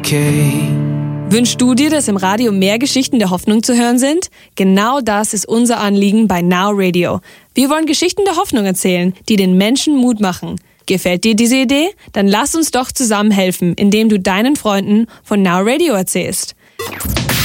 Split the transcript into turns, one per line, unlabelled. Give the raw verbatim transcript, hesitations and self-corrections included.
okay.
Wünschst du dir, dass im Radio mehr Geschichten der Hoffnung zu hören sind? Genau das ist unser Anliegen bei Now Radio. Wir wollen Geschichten der Hoffnung erzählen, die den Menschen Mut machen. Gefällt dir diese Idee? Dann lass uns doch zusammen helfen, indem du deinen Freunden von Now Radio erzählst.